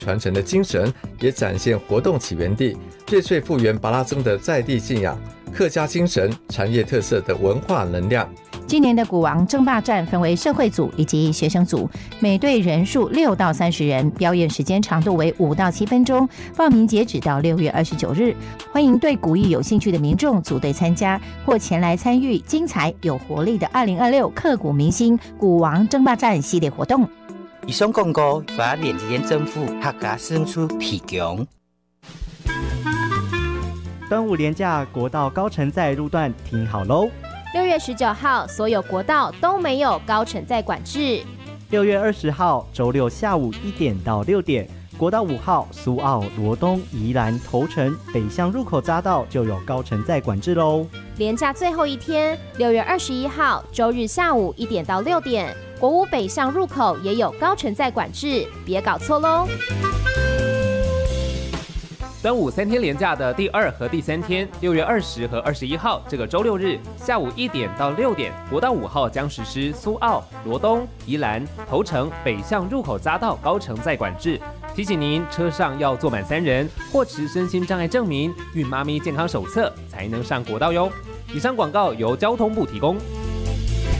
传承的精神，也展现活动起源地瑞穗复原拔拉僧的在地信仰、客家精神、产业特色的文化能量。 今年的鼓王争霸战分为社会组以及学生组，每队人数6到30人，表演时间长度为5到7分钟。报名截止到6月29日，欢迎对鼓艺有兴趣的民众组队参加，或前来参与精彩有活力的2026刻骨铭心鼓王争霸战系列活动。 以上广告由连连政府客家新处提供。 端午连假国道高承载路段停好喽 ！6月19号，所有国道都没有高承载管制。 6月20号，周六下午1点到6点，国道5号苏澳、罗东、宜兰、头城北向入口匝道就有高承载管制喽。 连假最后一天，6月21号，周日下午1点到6点，国五北向入口也有高承载管制，别搞错喽。 端午3天连假的第2和第3天，6月20和21号这个周六日下午1点到6点，国道5号将实施苏澳、罗东、宜兰、头城北向入口匝道高承载管制。提醒您，车上要坐满3人，或持身心障碍证明、孕妈咪健康手册，才能上国道哟。以上广告由交通部提供。